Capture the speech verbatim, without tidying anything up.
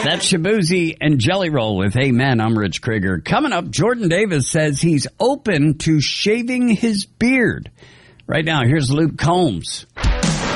That's Shabuzi and Jelly Roll with Amen. I'm Rich Krieger. Coming up, Jordan Davis says he's open to shaving his beard. Right now, here's Luke Combs.